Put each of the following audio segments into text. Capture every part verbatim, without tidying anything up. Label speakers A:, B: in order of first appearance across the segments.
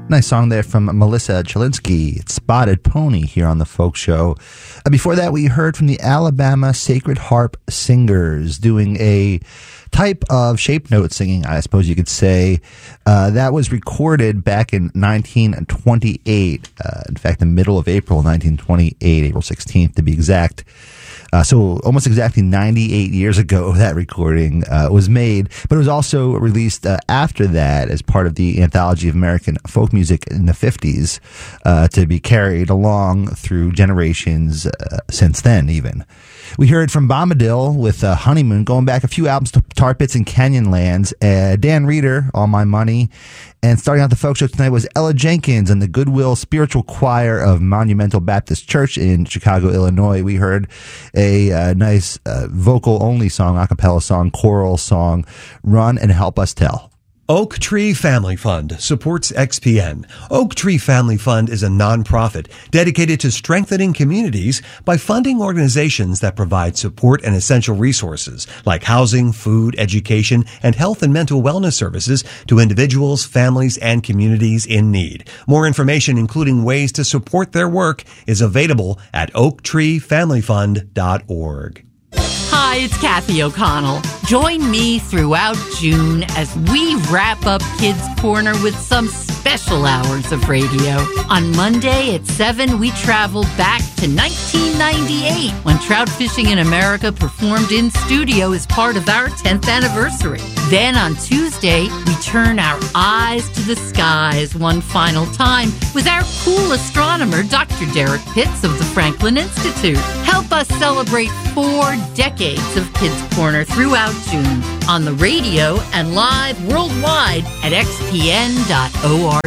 A: Nice song there from Melissa Chelinsky. It's Spotted Pony here on the Folk Show. Uh, before that, we heard from the Alabama Sacred Harp Singers doing a type of shape note singing, I suppose you could say. Uh, that was recorded back in nineteen twenty-eight. Uh, in fact, the middle of April nineteen twenty-eight, April sixteenth to be exact. Uh, so almost exactly ninety-eight years ago, that recording uh, was made, but it was also released uh, after that as part of the Anthology of American Folk Music in the fifties uh, to be carried along through generations uh, since then even. We heard from Bombadil with uh, Honeymoon, going back a few albums to Tar Pits and Canyonlands, uh, Dan Reeder, All My Money, and starting out the folk show tonight was Ella Jenkins and the Goodwill Spiritual Choir of Monumental Baptist Church in Chicago, Illinois. We heard a uh, nice uh, vocal-only song, a cappella song, choral song, Run and Help Us Tell.
B: Oak Tree Family Fund supports X P N. Oak Tree Family Fund is a nonprofit dedicated to strengthening communities by funding organizations that provide support and essential resources like housing, food, education, and health and mental wellness services to individuals, families, and communities in need. More information, including ways to support their work, is available at oak tree family fund dot org.
C: Hi, it's Kathy O'Connell. Join me throughout June as we wrap up Kids Corner with some special hours of radio. On Monday at seven, we travel back to nineteen ninety-eight when Trout Fishing in America performed in studio as part of our tenth anniversary. Then on Tuesday, we turn our eyes to the skies one final time with our cool astronomer, Doctor Derek Pitts of the Franklin Institute. Help us celebrate four decades of Kids Corner throughout June on the radio and live worldwide at x p n dot org.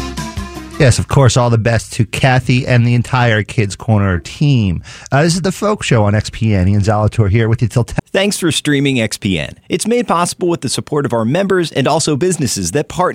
A: Yes, of course, all the best to Kathy and the entire Kids Corner team. Uh, this is the Folk Show on X P N. Ian Zalator here with you till ten.
D: Thanks for streaming X P N. It's made possible with the support of our members and also businesses that partner